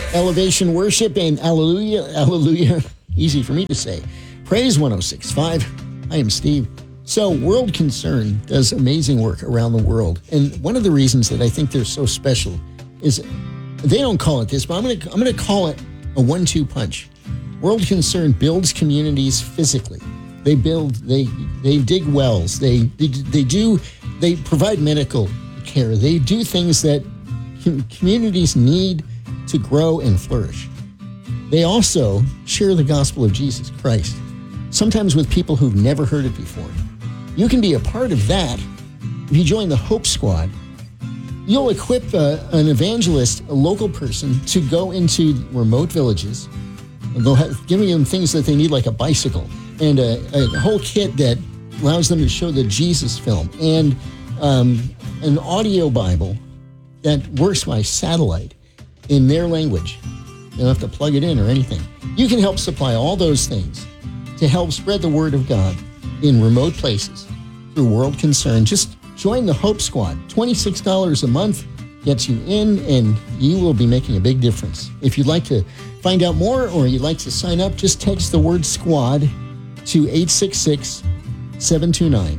Elevation Worship and Alleluia, easy for me to say. Praise 106.5. I am Steve. So World Concern does amazing work around the world. And one of the reasons that I think they're so special is they don't call it this, but I'm going to call it a 1-2 punch. World Concern builds communities physically. They dig wells. They provide medical care. They do things that communities need to grow and flourish. They also share the gospel of Jesus Christ, sometimes with people who've never heard it before. You can be a part of that if you join the Hope Squad. You'll equip an evangelist, a local person, to go into remote villages. They'll have giving them things that they need, like a bicycle and a whole kit that allows them to show the Jesus film, and an audio Bible that works by satellite in their language. You don't have to plug it in or anything. You can help supply all those things to help spread the word of God in remote places through World Concern. Just join the Hope Squad. $26 a month gets you in, and you will be making a big difference. If you'd like to find out more or you'd like to sign up, just text the word SQUAD to 866-729-1065.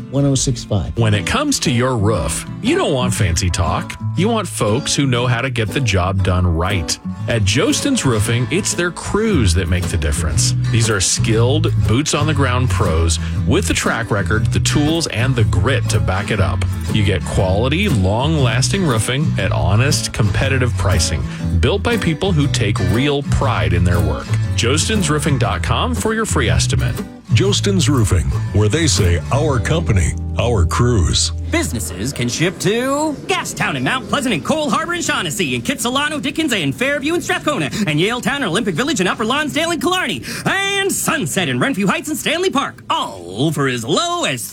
When it comes to your roof, you don't want fancy talk. You want folks who know how to get the job done right. At Jostens Roofing, it's their crews that make the difference. These are skilled, boots-on-the-ground pros with the track record, the tools, and the grit to back it up. You get quality, long-lasting roofing at honest, competitive pricing, built by people who take real pride in their work. JostensRoofing.com for your free estimate. Jostens Roofing, where they say our company, our crews. Businesses can ship to Gastown and Mount Pleasant and Cole Harbor and Shaughnessy and Kitsilano, Dickens and Fairview and Strathcona and Yaletown and Olympic Village and Upper Lonsdale and Killarney and Sunset and Renfrew Heights and Stanley Park, all for as low as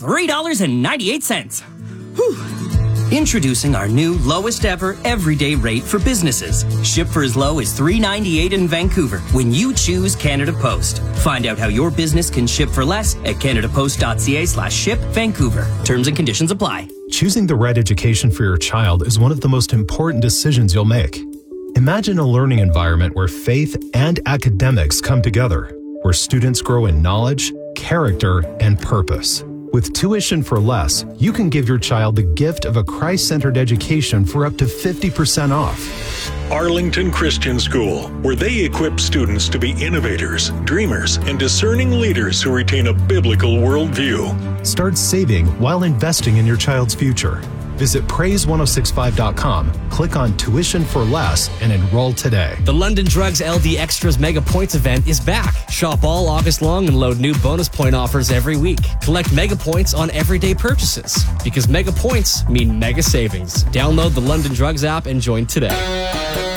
$3.98. Whew. Introducing our new lowest ever everyday rate for businesses. Ship for as low as $3.98 in Vancouver when you choose Canada Post. Find out how your business can ship for less at canadapost.ca/ship Vancouver. Terms and conditions apply. Choosing the right education for your child is one of the most important decisions you'll make. Imagine a learning environment where faith and academics come together, where students grow in knowledge, character, and purpose. With Tuition for Less, you can give your child the gift of a Christ-centered education for up to 50% off. Arlington Christian School, where they equip students to be innovators, dreamers, and discerning leaders who retain a biblical worldview. Start saving while investing in your child's future. Visit praise1065.com, click on Tuition for Less, and enroll today. The London Drugs LD Extras Mega Points event is back. Shop all August long and load new bonus point offers every week. Collect mega points on everyday purchases, because mega points mean mega savings. Download the London Drugs app and join today.